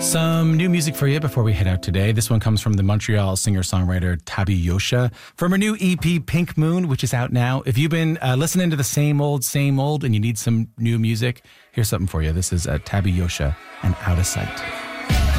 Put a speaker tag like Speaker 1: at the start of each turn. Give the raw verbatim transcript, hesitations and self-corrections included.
Speaker 1: Some new music for you before we head out today. This one comes from the Montreal singer-songwriter Tabi Yosha from her new E P Pink Moon, which is out now. If you've been uh, listening to the same old, same old and you need some new music, here's something for you. This is uh, Tabi Yosha and Out of Sight.